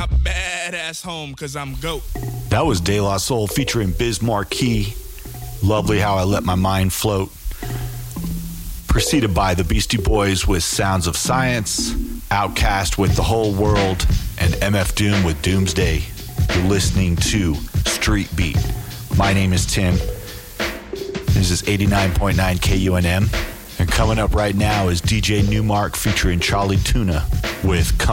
my badass home, cause I'm GOAT. That was De La Soul featuring Biz Marquee. Lovely How I Let My Mind Float. Preceded by the Beastie Boys with Sounds of Science, Outkast with The Whole World, and MF Doom with Doomsday. You're listening to Street Beat. My name is Tim. This is 89.9 KUNM. And coming up right now is DJ Newmark featuring Charlie Tuna with Come